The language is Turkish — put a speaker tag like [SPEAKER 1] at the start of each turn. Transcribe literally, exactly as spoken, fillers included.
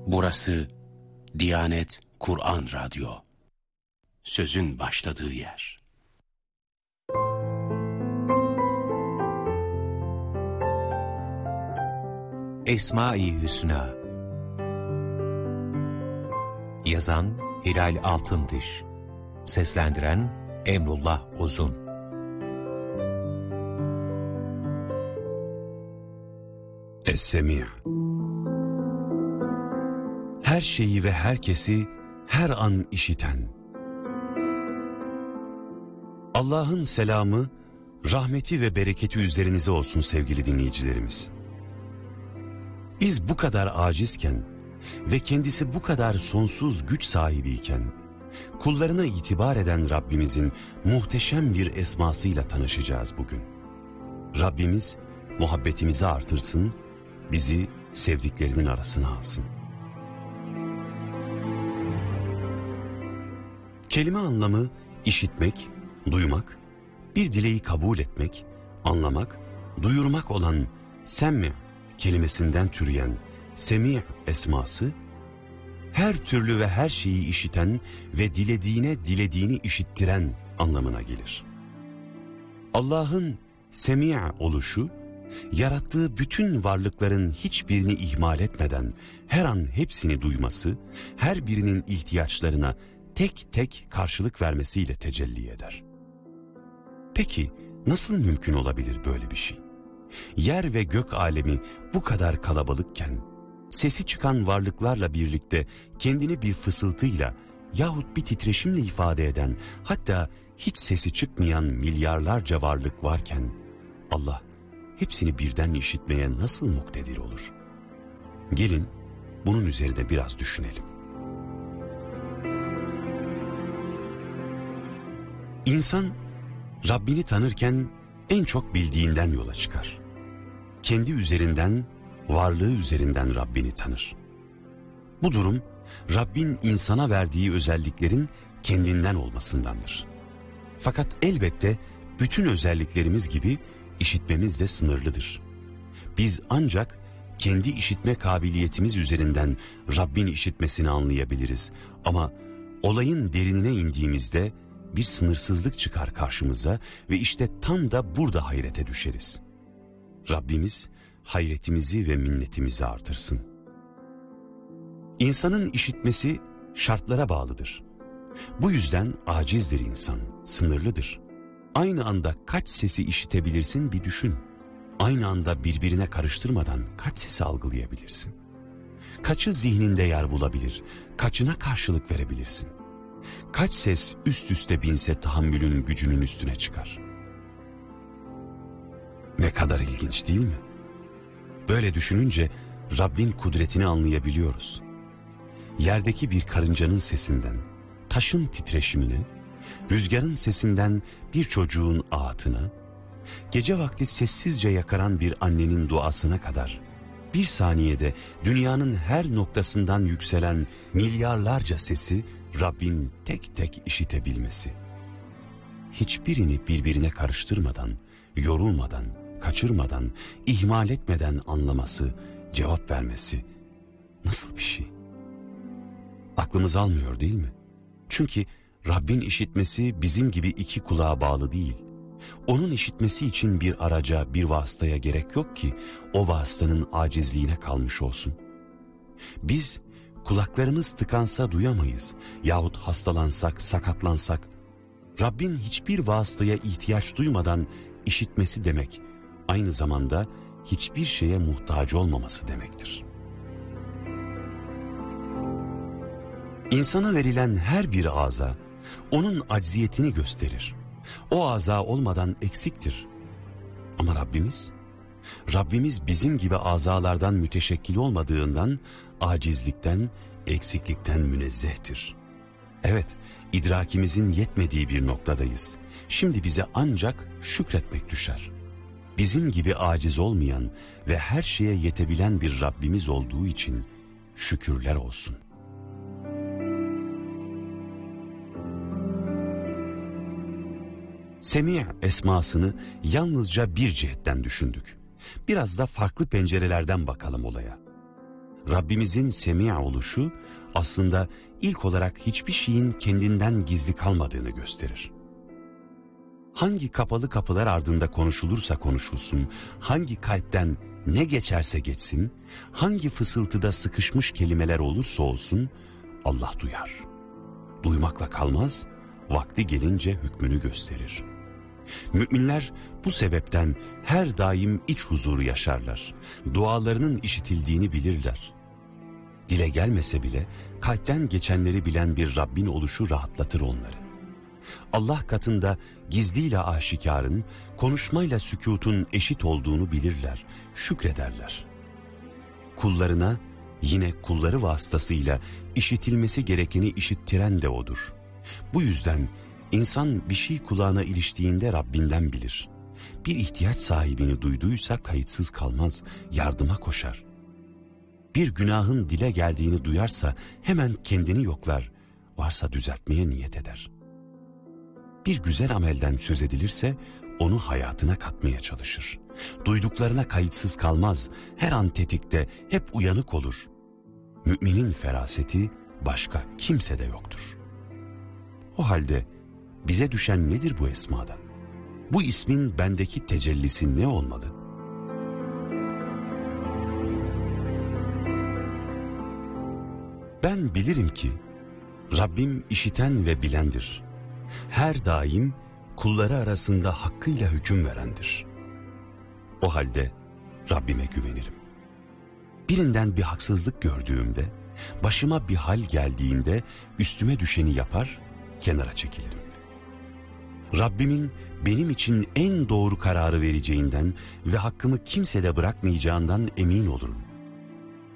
[SPEAKER 1] Burası Diyanet Kur'an Radyo. Sözün başladığı yer.
[SPEAKER 2] Esma-i Hüsna. Yazan Hilal Altındiş. Seslendiren Emrullah Uzun.
[SPEAKER 3] Es-Semi'. Her şeyi ve herkesi her an işiten. Allah'ın selamı, rahmeti ve bereketi üzerinize olsun sevgili dinleyicilerimiz. Biz bu kadar acizken ve kendisi bu kadar sonsuz güç sahibiyken, kullarına itibar eden Rabbimizin muhteşem bir esmasıyla tanışacağız bugün. Rabbimiz muhabbetimizi artırsın, bizi sevdiklerinin arasına alsın. Kelime anlamı işitmek, duymak, bir dileği kabul etmek, anlamak, duyurmak olan semmi kelimesinden türeyen semi' esması, her türlü ve her şeyi işiten ve dilediğine dilediğini işittiren anlamına gelir. Allah'ın semi' oluşu, yarattığı bütün varlıkların hiçbirini ihmal etmeden her an hepsini duyması, her birinin ihtiyaçlarına tek tek karşılık vermesiyle tecelli eder. Peki nasıl mümkün olabilir böyle bir şey? Yer ve gök alemi bu kadar kalabalıkken, sesi çıkan varlıklarla birlikte kendini bir fısıltıyla yahut bir titreşimle ifade eden, hatta hiç sesi çıkmayan milyarlarca varlık varken, Allah hepsini birden işitmeye nasıl muktedir olur? Gelin bunun üzerine biraz düşünelim. İnsan Rabbini tanırken en çok bildiğinden yola çıkar. Kendi üzerinden, varlığı üzerinden Rabbini tanır. Bu durum Rabbin insana verdiği özelliklerin kendinden olmasındandır. Fakat elbette bütün özelliklerimiz gibi işitmemiz de sınırlıdır. Biz ancak kendi işitme kabiliyetimiz üzerinden Rabbin işitmesini anlayabiliriz. Ama olayın derinine indiğimizde bir sınırsızlık çıkar karşımıza ve işte tam da burada hayrete düşeriz. Rabbimiz hayretimizi ve minnetimizi artırsın. İnsanın işitmesi şartlara bağlıdır. Bu yüzden acizdir insan, sınırlıdır. Aynı anda kaç sesi işitebilirsin bir düşün. Aynı anda birbirine karıştırmadan kaç sesi algılayabilirsin? Kaçı zihninde yer bulabilir, kaçına karşılık verebilirsin? Kaç ses üst üste binse tahammülün gücünün üstüne çıkar? Ne kadar ilginç değil mi? Böyle düşününce Rabbin kudretini anlayabiliyoruz. Yerdeki bir karıncanın sesinden, taşın titreşimine, rüzgarın sesinden bir çocuğun ağıtına, gece vakti sessizce yakaran bir annenin duasına kadar, bir saniyede dünyanın her noktasından yükselen milyarlarca sesi Rabbin tek tek işitebilmesi. Hiçbirini birbirine karıştırmadan, yorulmadan, kaçırmadan, ihmal etmeden anlaması, cevap vermesi nasıl bir şey? Aklımız almıyor değil mi? Çünkü Rabbin işitmesi bizim gibi iki kulağa bağlı değil. Onun işitmesi için bir araca, bir vasıtaya gerek yok ki o vasıtanın acizliğine kalmış olsun. Biz kulaklarımız tıkansa duyamayız yahut hastalansak, sakatlansak. Rabbin hiçbir vasıtaya ihtiyaç duymadan işitmesi demek, aynı zamanda hiçbir şeye muhtaç olmaması demektir. İnsana verilen her bir aza onun acziyetini gösterir. O aza olmadan eksiktir. Ama Rabbimiz, Rabbimiz bizim gibi azalardan müteşekkil olmadığından acizlikten, eksiklikten münezzehtir. Evet, idrakimizin yetmediği bir noktadayız. Şimdi bize ancak şükretmek düşer. Bizim gibi aciz olmayan ve her şeye yetebilen bir Rabbimiz olduğu için şükürler olsun. Semi' esmasını yalnızca bir cihetten düşündük. Biraz da farklı pencerelerden bakalım olaya. Rabbimizin Semi' oluşu aslında ilk olarak hiçbir şeyin kendinden gizli kalmadığını gösterir. Hangi kapalı kapılar ardında konuşulursa konuşulsun, hangi kalpten ne geçerse geçsin, hangi fısıltıda sıkışmış kelimeler olursa olsun Allah duyar. Duymakla kalmaz, vakti gelince hükmünü gösterir. Müminler bu sebepten her daim iç huzuru yaşarlar. Dualarının işitildiğini bilirler. Dile gelmese bile kalpten geçenleri bilen bir Rabbin oluşu rahatlatır onları. Allah katında gizliyle aşikarın, konuşmayla sükûtun eşit olduğunu bilirler, şükrederler. Kullarına, yine kulları vasıtasıyla işitilmesi gerekeni işittiren de O'dur. Bu yüzden insan bir şey kulağına iliştiğinde Rabbinden bilir. Bir ihtiyaç sahibini duyduysa kayıtsız kalmaz, yardıma koşar. Bir günahın dile geldiğini duyarsa hemen kendini yoklar, varsa düzeltmeye niyet eder. Bir güzel amelden söz edilirse onu hayatına katmaya çalışır. Duyduklarına kayıtsız kalmaz, her an tetikte, hep uyanık olur. Müminin feraseti başka kimsede yoktur. O halde bize düşen nedir bu esmada? Bu ismin bendeki tecellisi ne olmalı? Ben bilirim ki Rabbim işiten ve bilendir. Her daim kulları arasında hakkıyla hüküm verendir. O halde Rabbime güvenirim. Birinden bir haksızlık gördüğümde, başıma bir hal geldiğinde üstüme düşeni yapar, kenara çekilirim. Rabbimin benim için en doğru kararı vereceğinden ve hakkımı kimsede bırakmayacağından emin olurum.